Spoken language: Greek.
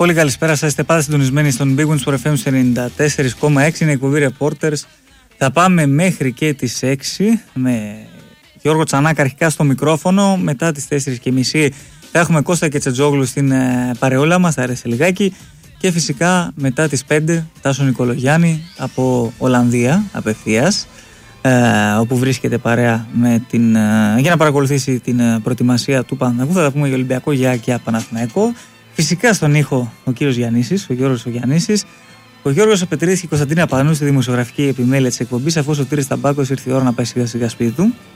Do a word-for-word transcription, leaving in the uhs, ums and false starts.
Πολύ καλησπέρα σας. Είστε πάντα συντονισμένοι στον Big Wins for εφ εμ ενενήντα τέσσερα κόμμα έξι. Είναι η εκπομπή Reporters. Θα πάμε μέχρι και τις έξι με Γιώργο Τσανάκα αρχικά στο μικρόφωνο. Μετά τις τέσσερις και μισή θα έχουμε Κώστα Κετσετζόγλου στην ε, παρεόλα μας, θα αρέσει λιγάκι. Και φυσικά μετά τις πέντε Τάσο Νικολογιάννη από Ολλανδία απευθείας, ε, όπου βρίσκεται παρέα με την, ε, για να παρακολουθήσει την ε, προετοιμασία του Παναθηναϊκού. Θα τα πούμε για Ολυμπιακό για και Παναθηναϊκό. Φυσικά στον ήχο ο κύριος Γιαννίσης, ο Γιώργος ο Γιαννίσης, ο Γιώργος ο Πετρίδης και η Κωνσταντίνα Πανού στη δημοσιογραφική επιμέλεια της εκπομπής, αφού ο Σωτήρης Ταμπάκος ήρθε η ώρα να πάει σιγά σιγά σπίτι του.